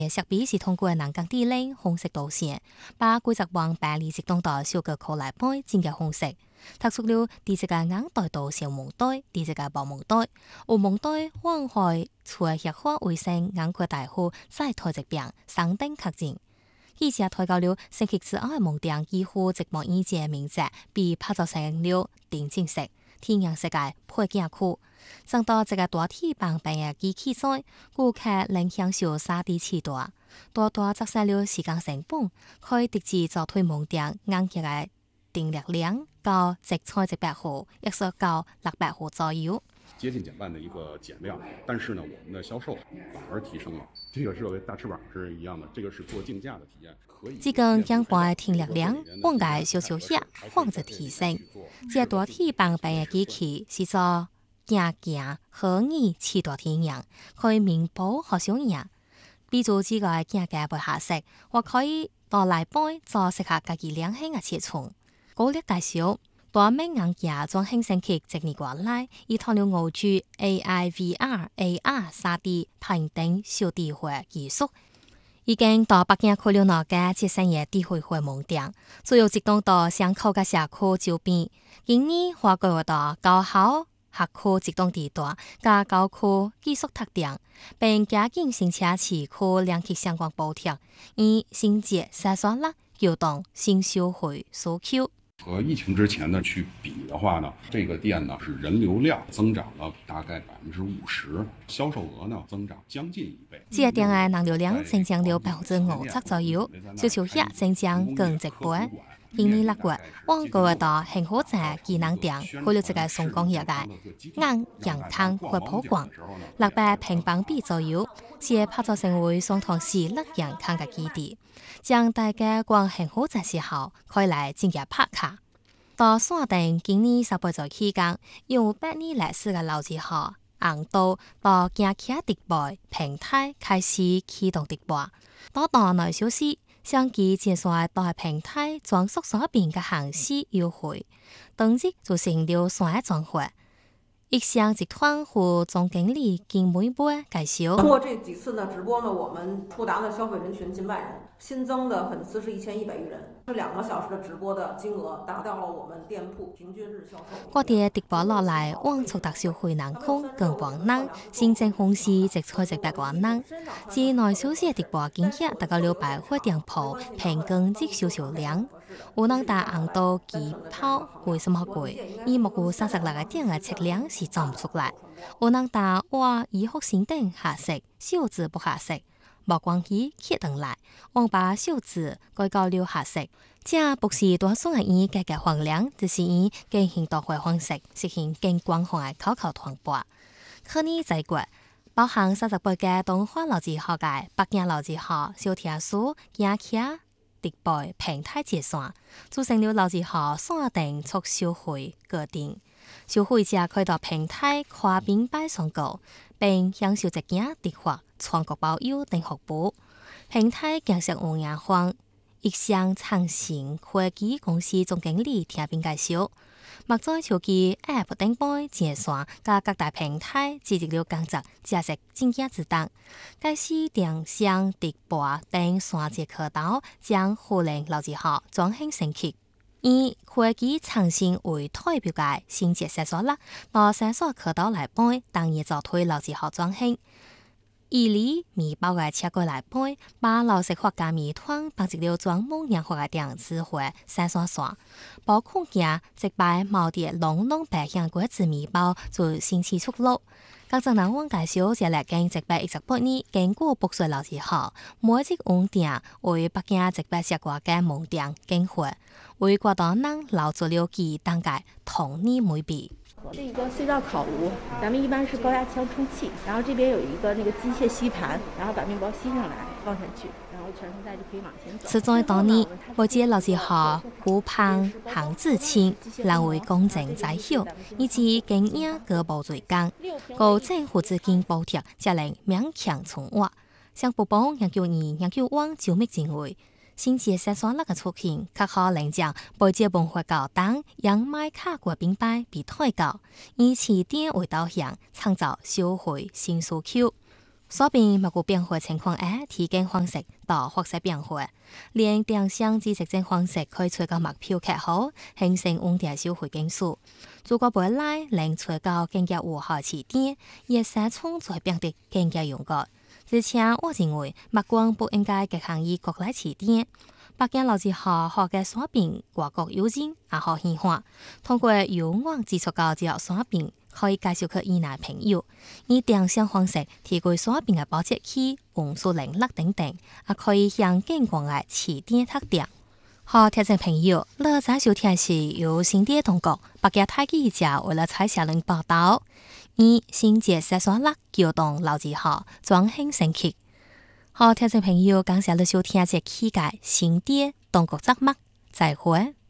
设备是通过南港地链红色导线，把规则往白里直动到小个口内背进嘅红色，突出了第一个硬带到小蒙带，第一个薄蒙带，有蒙带往海除液化卫生硬块大户再台疾病上等确诊。以前推到了星期之後嘅蒙店幾乎直播以前名字被拍造成了電競色。天陽世界配件區，上到這個大體棒病嘅機器在，顧客能享受3D 視圖，多多節省了時間成本，可以直接就推門店硬件嘅電力量到100戶，100到600戶左右。 接近减半的一个减量，但是呢，我们的销售反而提升了。这个是和大翅膀是一样的，这个是做竞价的体验。 只根减半天力量，往界小小些，或者提升。這大體棒病嘅機器是做行可以持大體型，可以面部和小型。比如這個行嘅背下色，或可以到內背做適合家己兩輕嘅尺寸。高力介紹。大面硬件將輕升級直年過來，以透了5 G AI、VR、AR、3D 拍影等小智慧技術，已經到北京開了那個最新嘅智慧會門店，主要集中到巷口嘅社區周邊。今年劃過到高校學區集中地段加高區技術特點，並加緊新車市區兩級相關補貼，以銜接社會啦、交通、新消費需求。 和疫情之前呢去比的話呢，這個店呢是人流量增長了大概50%，銷售額呢增長將近1倍。 這個店嘅人流量增長了50%左右，銷售額增長近1倍。今年6月，往過到幸福站技能店開了這個松江業嘅硬陽灘活潑館，600平方米左右，是拍造成為上塘市樂陽灘嘅基地。將大家逛幸福站時候，可以來進入拍卡。到山頂今年18歲期間，用8年歷史嘅老字號硬道到行客直播平台開始啟動直播，到內小時。相繼介紹大平台裝飾所變嘅行事優惠，當日就成了3個轉會。一向集團副總經理金梅波介紹。 通過這幾次呢直播呢，我們觸達的消費人群近萬人，新增的粉絲是1100餘人。這2個小時的直播的金額達到了我們店鋪平均日銷售。 嗰啲直播落嚟，往促達消費能空更廣能，新增公司直開直白廣能。至內小時直播經驗達到了百貨店鋪平均日銷量。有人打硬到幾泡為什麼貴？以目前36個店嘅測量是做唔出來。有人打話醫學先等下食，小資不下食。莫關係揭等來，往把小資改搞了下食。這不是多數人以價格衡量，只是以進行多回方式實現更廣泛嘅口口傳播。去年在國，包含38個動畫老字號嘅北京老字號小天書行客直播平台結算，組成了老字號山頂促消費個店。消費者可以到平台跨境擺上購，並享受直件直貨、全國包郵等服務。平台建設有眼光，一向長城科技公司總經理聽並介紹，目前手機 App 等杯結算加各大平台積極了工作，價值增加之等。該市電商直播等3節渠道將互聯老字號轉型升級。以科技創新為代表嘅新節線索啦，到線索渠道來背，當然就推老字號轉型。以里米包嘅車過來背，把老食客家米團當成了專門養活嘅電子貨線索線，包括嘅直擺毛碟濃濃白香果子米包做新奇出路。各種人往介紹這嚟經直擺18年經過北水老字號，每一門店為北京直擺食過嘅門店經貨，為廣東人留住了其當屆童年美味。 是一個隧道烤爐，咱們一般是高壓槍充氣，然後這邊有一個那個機械吸盤，然後把麵包吸上來放下去，然後傳送帶就可以往前走。 實在當年，我記得老字號湖畔行至清，人為公正在曉，以至經驗各部最高，高政府資金補貼，才能勉強存活。像不幫研究員研究往周密經緯。新節線上那個出現，較可能將背接文化高檔讓賣卡國品牌比推高，以起點為導向，創造消費新需求。 所變物股變化情況下，提供方式到學習變化，連定向知識證方式可以隨到目標劇好，形成穩定消費經數。如果未來能隨到更加有效起點，也是創造變得更加勇敢。而且我認為，目光不應該局限於國內起點。北京老字號學嘅所變，外國友人也好喜歡。通過有網接觸到之後所變，可以介紹給伊內朋友，以定向方式提供所變嘅保質期、運輸能力等等，也可以向更廣嘅起點特點。好，聽眾朋友，呢則小貼士由新店同國北京大記者為了採小人報道，以新界社所勒橋洞老字號莊興升級。好，聽眾朋友，感謝你收聽這期嘅新店同國節目，再會。